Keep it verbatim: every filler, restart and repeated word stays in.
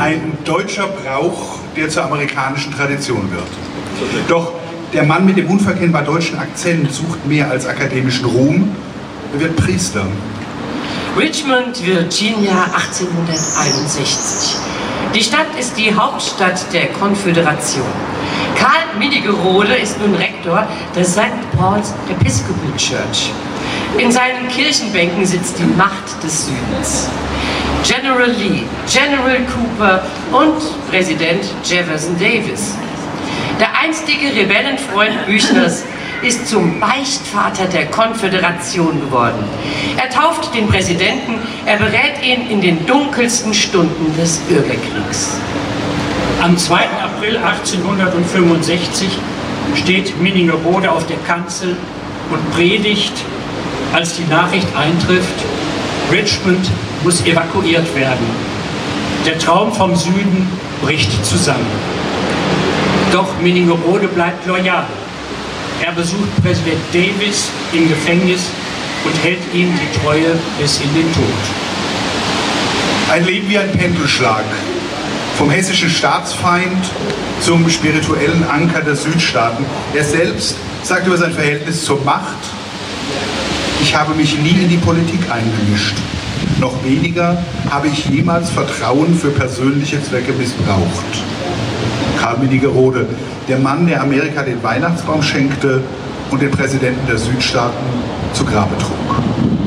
ein deutscher Brauch, der zur amerikanischen Tradition wird. Doch der Mann mit dem unverkennbar deutschen Akzent sucht mehr als akademischen Ruhm, er wird Priester. Richmond, Virginia, achtzehnhunderteinundsechzig. Die Stadt ist die Hauptstadt der Konföderation. Karl Minigerode ist nun Rektor der Sankt Paul's Episcopal Church. In seinen Kirchenbänken sitzt die Macht des Südens. General Lee, General Cooper und Präsident Jefferson Davis. Der einstige Rebellenfreund Büchners ist zum Beichtvater der Konföderation geworden. Er tauft den Präsidenten, er berät ihn in den dunkelsten Stunden des Bürgerkriegs. Am zweiten April achtzehnhundertfünfundsechzig steht Minigerode auf der Kanzel und predigt, als die Nachricht eintrifft, Richmond muss evakuiert werden. Der Traum vom Süden bricht zusammen. Doch Minigerode bleibt loyal. Er besucht Präsident Davis im Gefängnis und hält ihm die Treue bis in den Tod. Ein Leben wie ein Pendelschlag. Vom hessischen Staatsfeind zum spirituellen Anker der Südstaaten. Er selbst sagt über sein Verhältnis zur Macht: Ich habe mich nie in die Politik eingemischt. Noch weniger habe ich jemals Vertrauen für persönliche Zwecke missbraucht. Karl Minigerode, der Mann, der Amerika den Weihnachtsbaum schenkte und den Präsidenten der Südstaaten zu Grabe trug.